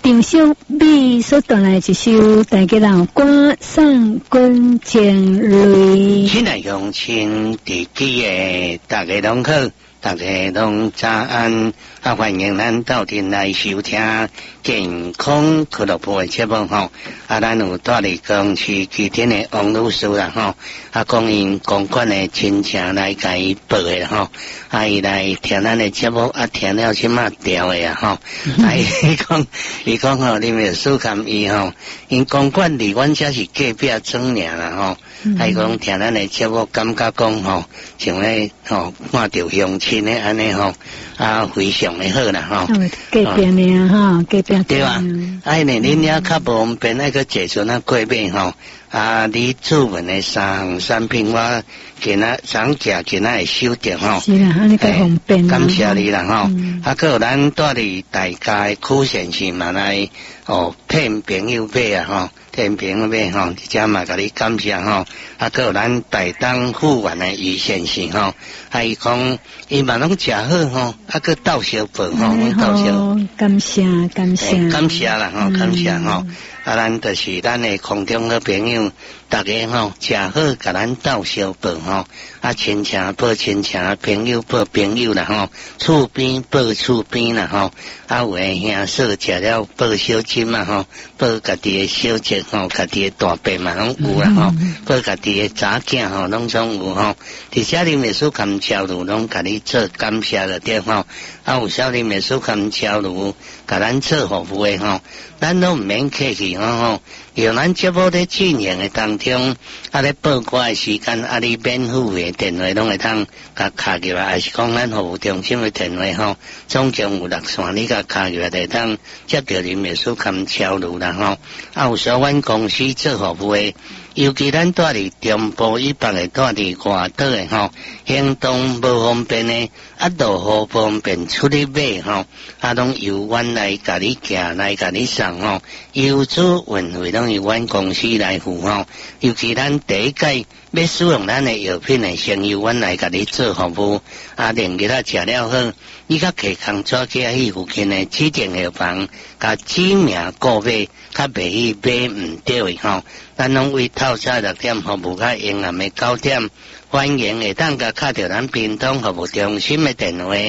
欣赏美所带来一首大家人歌送君情泪。 亲爱乡亲，地基的大家拢好，大家拢早安。欢迎咱到店来收听健康俱乐部的节目吼。咱有带嚟讲市基天的王老师啦吼，讲因公馆的亲戚来甲伊报的吼，伊来听咱的节目，听了即马调的吼。伊讲吼，你们苏看伊吼，因公馆离阮遮是隔壁庄尔啦吼。伊讲听咱的节目，感觉讲吼，像咧吼看到乡亲的安尼吼，非常的好啦吼。 隔壁呢哈，隔壁对啊，恁遐较无方便，那个坐船过马吼。你主文的三项产品，我今仔涨价，今仔会收到吼。 是啦，安尼较方便。 感谢你啦吼。还有咱带你大家的曲线是嘛来骗朋友买啊吼。天平买吼，遮嘛甲你感谢吼，还有咱大东富源的鱼线是吼，伊讲伊嘛拢食好吼，个倒小饭吼，倒小。 感谢感谢。 感谢啦吼，感谢吼。咱就是咱的空中的朋友，大家吼食好，甲咱倒小饭吼，亲戚报亲戚，朋友报朋友啦吼，厝边报厝边啦吼，有诶兄嫂食了报小金嘛吼，报家己的小姐吼，家己的大伯嘛拢有啦吼，报家己的查囝吼，拢总有吼。伫少年美术馆交流拢甲你做感谢了对吼，有少年美术馆交流甲咱做服务的吼，咱都毋免客气吼。由咱节目咧进行的当中，咧报歌的时间，你免付的电话拢会通甲卡入来，还是讲咱服务中心的电话吼，总共有6线，你甲卡入来就通接到你美术馆交流啦吼。有时阮公司做服务的，尤其咱住伫中部以北的，住伫外岛的吼，行动无方便的，路好方便出去买吼，拢由阮来甲你寄来甲你送吼，邮资运费拢由阮公司来付吼。尤其咱第一届要使用咱的药品的，先由阮来甲你做服务。连日食了好，你甲客空抓起去附近的指定药房，甲指名购买，较袂去买毋对的吼。咱拢为透早6点服务到阴暗的9点，欢迎会当甲敲着咱屏东服务中心的电话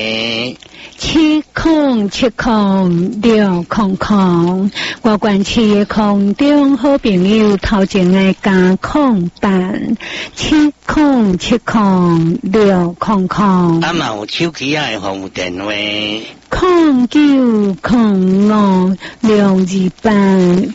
7070600，外关市的空中好朋友头前的加空单7070600， 嘛有手机的服务电话 09056280260905625562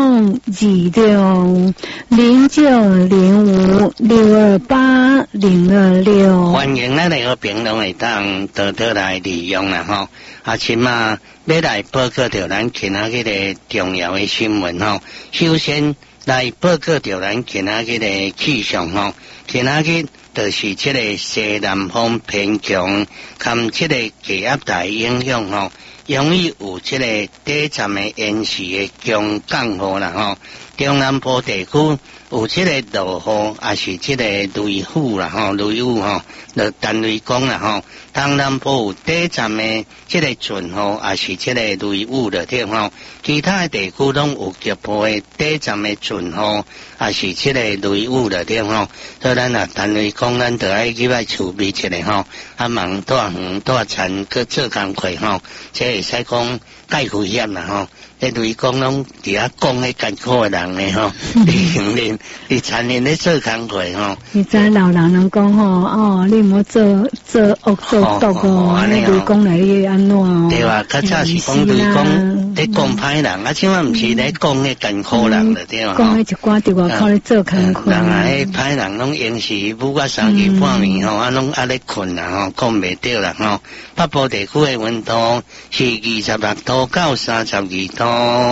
欢迎咱个评论会当多多来利用啦吼。即马要来报告着咱今仔日的重要的新闻吼。首先来报告着咱今仔日的气象吼。今仔日就是这个西南风偏强，含这个低压带影响吼，容易有这个短暂的延时的强降雨啦吼。中南部地区有这个落雨，也是这个雷雨啦吼，雷雨吼，就单位讲啦吼。东南部有短暂的这个阵雨，也是这个雷雨的对吼。其他的地区拢有局部的短暂的阵雨，也是这个雷雨的对吼。所以咱单位讲，咱就爱去来储备一下吼，忙带远带田去做工课吼，这会使讲介危险啦吼。雷讲拢伫遐讲迄艰苦的人咧吼，你田里咧做工课吼。 你知老人拢讲吼，你莫做恶做毒哦，雷讲来你安怎哦？ 对啊，较早是讲雷讲咧讲歹人，即摆毋是咧讲迄艰苦人了对吼。 讲迄一寡伫外口咧做工课。 人迄歹人拢用时母到3更半暝吼，拢咧困啦吼，讲袂着啦吼。北部地区的温度是26度到32度。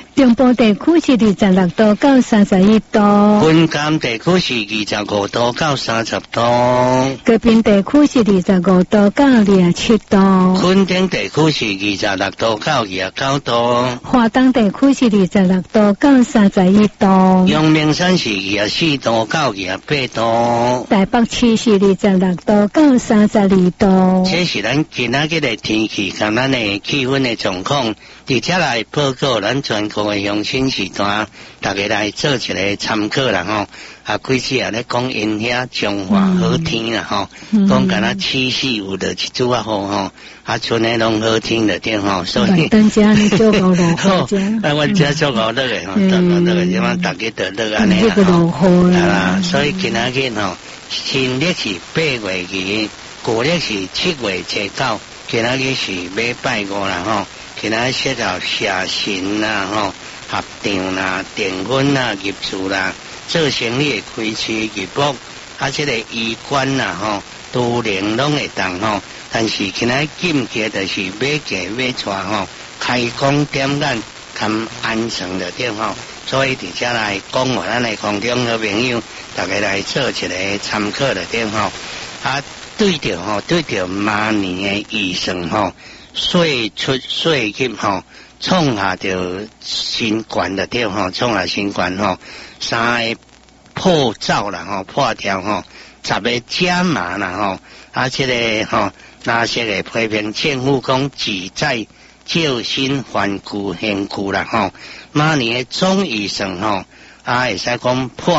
中部地区是26度到31度， 云嘉地区是25度到30度， 高屏地區是25度到27度， 墾丁地區是26度到29度， 花東地區是26度到31度， 陽明山是24度到28度， 台北市是26度到32度。 這是咱今仔日的天氣，跟咱的氣溫的狀況，而且來報告咱全國的鄉親時段，大家來做一個參考啦吼。啊，幾次也咧講因遐中華好天啦吼，講敢若七夕有着一組啊好吼，啊剩的攏好天了點吼，所以等下你做個落雨啫，啊，我這做個落嘅吼，做個落嘅，因為大家都落安尼啦吼，啊，所以今仔日吼，新曆是8月2，舊曆是7月19，今仔日是要拜五啦吼，今仔日適合寫信啦吼，合掌啦、訂婚啦、入厝啦。做生意的開市入屋，啊，這個衣冠啦吼，都靈攏會當吼，但是今仔禁忌就是買嫁買娶吼，開工點眼較安全的點吼，所以佇遮來講話，咱的空中好朋友，大家來做一個參考的點吼，啊，對着明年的預算吼，歲出歲入吼。創下着新冠的點吼，創下新冠吼，3個破灶啦吼，破掉吼，10個加碼啦吼，啊，這個吼，那些個批評政府講只在救新環顧現顧啦吼，明年的總預算吼，啊，會使講破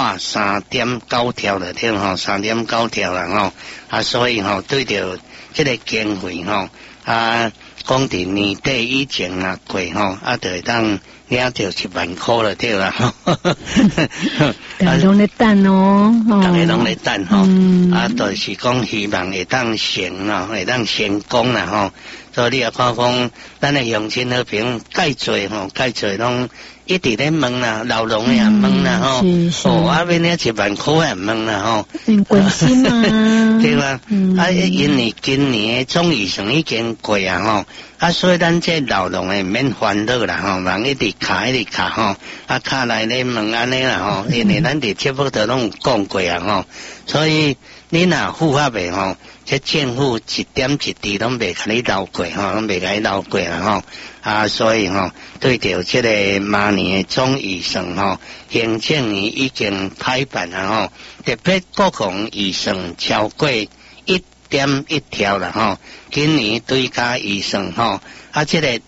3.9條的點吼，3.9條啦吼，啊，所以吼對着這個經費吼，啊。講伫年底以前啊過吼，啊就會當領到1萬塊了對啦吼， 大家攏咧等哦， 大家攏咧等吼，啊就是講希望會當成啦，會當成功啦吼，所以你也看講，咱的鄉親好朋友介濟吼，介濟攏一直咧問啦，老農也問啦吼，哦，啊免了1萬塊也問啦吼， 關心啊， 對吧？啊，因為今年總預算已經過啊吼。啊，所以咱這老農誒免煩惱啦吼，人一直卡吼，啊卡來咧問安尼啦吼，因為咱佇節目都攏有講過啊吼，所以你若符合誒吼，這政府一點一滴攏袂甲你留過吼，攏袂甲你留過啦吼，啊所以吼對着這個明年誒總預算吼，行政院已經拍板啦吼，特別國防預算超過1.1條啦吼，今年追加預算吼，啊，這個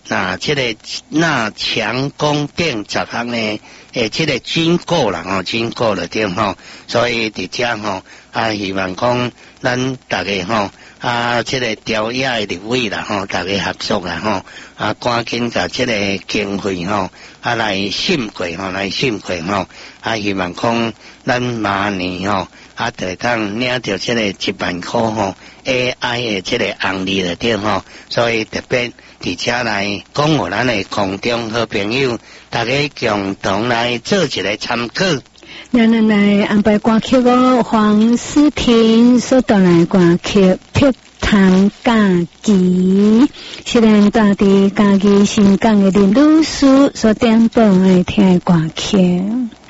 強攻電10項呢，這個經過啦吼，經過了點吼，所以佇遮吼，啊，希望講咱大家吼，啊，這個調野的立委啦吼，大家合作啦吼，啊，趕緊甲這個經費吼，啊來審過吼，啊，希望講咱明年吼。啊，就當領到這個1萬塊吼 ，AI 的這個紅利的點吼，所以特別佇遮來講互咱的空中好朋友，大家共同來做一個參考。 咱來安排歌曲哦，黃思婷所帶來歌曲《碧潭家己》，是咱大地家己新港的林女士所點播來聽的歌曲。